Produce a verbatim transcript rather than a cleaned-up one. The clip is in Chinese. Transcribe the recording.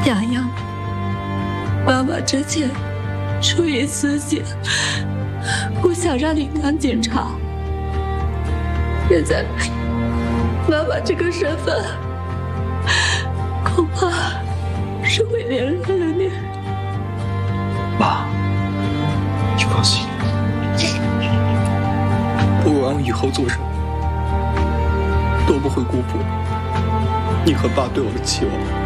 洋洋，妈妈之前出于私心，不想让你当警察。现在妈妈这个身份，恐怕是会连累了你。 妈，你放心，不管我以后做什么，都不会辜负你和爸对我的期望。